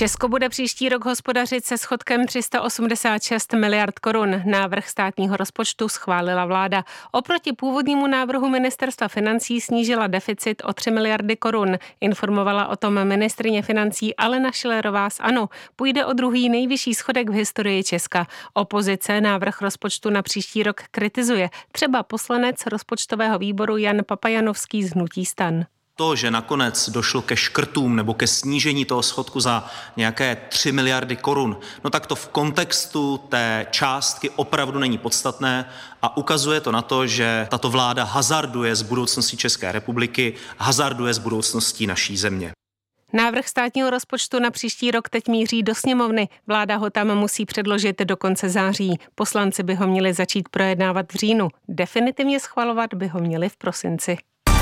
Česko bude příští rok hospodařit se schodkem 386 miliard korun. Návrh státního rozpočtu schválila vláda. Oproti původnímu návrhu ministerstva financí snížila deficit o 3 miliardy korun. Informovala o tom ministryně financí Alena Schillerová z ANO. Půjde o druhý nejvyšší schodek v historii Česka. Opozice návrh rozpočtu na příští rok kritizuje. Třeba poslanec rozpočtového výboru Jan Papajanovský z hnutí STAN. To, že nakonec došlo ke škrtům nebo ke snížení toho schodku za nějaké 3 miliardy korun, no tak to v kontextu té částky opravdu není podstatné a ukazuje to na to, že tato vláda hazarduje s budoucností České republiky, hazarduje s budoucností naší země. Návrh státního rozpočtu na příští rok teď míří do sněmovny. Vláda ho tam musí předložit do konce září. Poslanci by ho měli začít projednávat v říjnu. Definitivně schvalovat by ho měli v prosinci.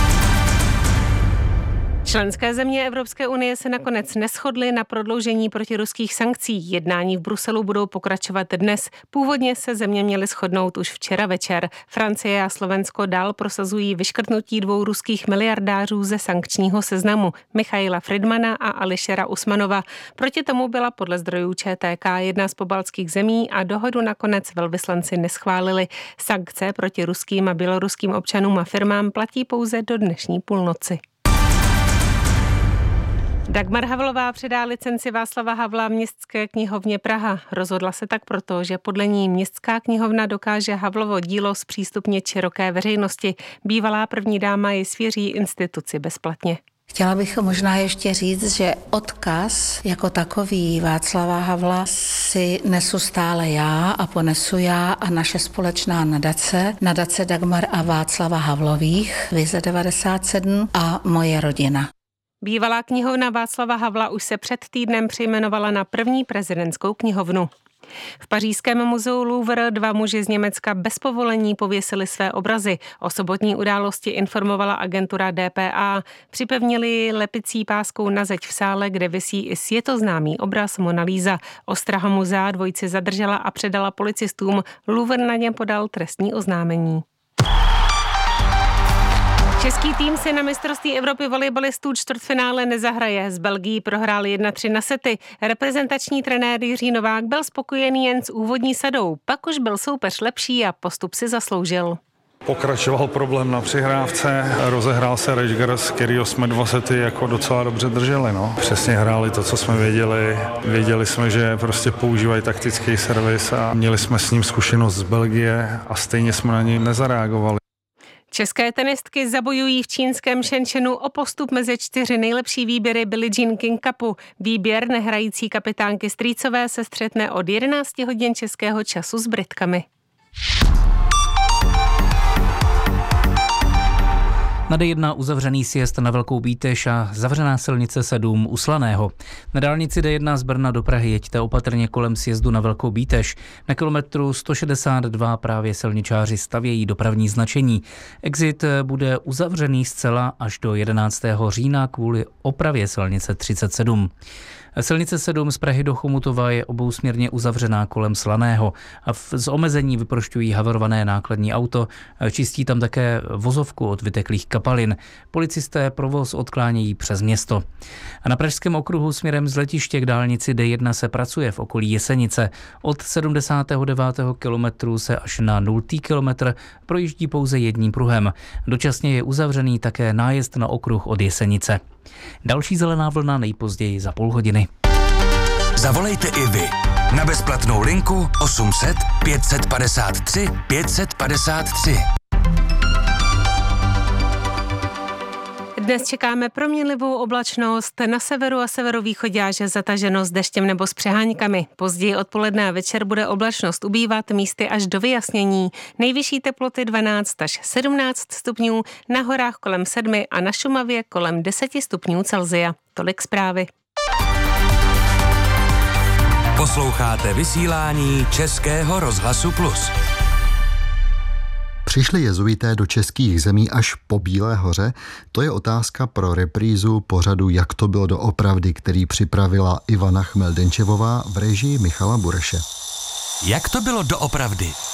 Členské země Evropské unie se nakonec neshodly na prodloužení protiruských sankcí. Jednání v Bruselu budou pokračovat dnes. Původně se země měly shodnout už včera večer. Francie a Slovensko dál prosazují vyškrtnutí 2 ruských miliardářů ze sankčního seznamu, Michaila Friedmana a Ališera Usmanova. Proti tomu byla podle zdrojů ČTK jedna z pobaltských zemí a dohodu nakonec velvyslanci neschválili. Sankce proti ruským a běloruským občanům a firmám platí pouze do dnešní půlnoci. Dagmar Havlová předá licenci Václava Havla Městské knihovně Praha. Rozhodla se tak proto, že podle ní Městská knihovna dokáže Havlovo dílo zpřístupnit široké veřejnosti. Bývalá první dáma ji svěří instituci bezplatně. Chtěla bych možná ještě říct, že odkaz jako takový Václava Havla si nesu stále já a ponesu já a naše společná nadace Dagmar a Václava Havlových, Vize 97 a moje rodina. Bývalá knihovna Václava Havla už se před týdnem přejmenovala na první prezidentskou knihovnu. V pařížském muzeu Louvre 2 muži z Německa bez povolení pověsili své obrazy. O sobotní události informovala agentura DPA. Připevnili ji lepicí páskou na zeď v sále, kde visí i světoznámý obraz Mona Lisa. Ostraha muzea dvojici zadržela a předala policistům. Louvre na ně podal trestní oznámení. Český tým si na mistrovství Evropy volejbalistů čtvrtfinále nezahraje. S Belgií prohráli 1-3 na sety. Reprezentační trenér Jiří Novák byl spokojený jen s úvodní sadou. Pak už byl soupeř lepší a postup si zasloužil. Pokračoval problém na přihrávce, rozehrál se Rejgers, kterýho jsme 2 sety jako docela dobře drželi. Přesně hráli to, co jsme věděli. Věděli jsme, že prostě používají taktický servis a měli jsme s ním zkušenost z Belgie a stejně jsme na něj nezareagovali. České tenistky zabojují v čínském Shenzhenu o postup mezi 4 nejlepší výběry Billie Jean King Cupu. Výběr nehrající kapitánky Strýcové se střetne od 11 hodin českého času s Britkami. Na D1 uzavřený sjezd na Velkou Bíteš a zavřená silnice 7 u Slaného. Na dálnici D1 z Brna do Prahy jeďte opatrně kolem sjezdu na Velkou Bíteš. Na kilometru 162 právě silničáři stavějí dopravní značení. Exit bude uzavřený zcela až do 11. října kvůli opravě silnice 37. Silnice 7 z Prahy do Chomutova je obousměrně uzavřená kolem Slaného a z omezení vyprošťují havarované nákladní auto, čistí tam také vozovku od vyteklých kapalin. Policisté provoz odklánějí přes město. A na Pražském okruhu směrem z letiště k dálnici D1 se pracuje v okolí Jesenice. Od 79. kilometru se až na 0. kilometr projíždí pouze jedním pruhem. Dočasně je uzavřený také nájezd na okruh od Jesenice. Další zelená vlna nejpozději za půl hodiny. Zavolejte i vy na bezplatnou linku 800 553 553. Dnes čekáme proměnlivou oblačnost, na severu a severovýchodě až zataženo s deštěm nebo s přeháňkami. Později odpoledne a večer bude oblačnost ubývat, místy až do vyjasnění. Nejvyšší teploty 12 až 17 stupňů, na horách kolem 7 a na Šumavě kolem 10 stupňů Celsia. Tolik zprávy. Posloucháte vysílání Českého rozhlasu Plus. Přišli jezuité do českých zemí až po Bílé hoře? To je otázka pro reprízu pořadu Jak to bylo doopravdy, který připravila Ivana Chmeldenčevová v režii Michala Bureše. Jak to bylo doopravdy?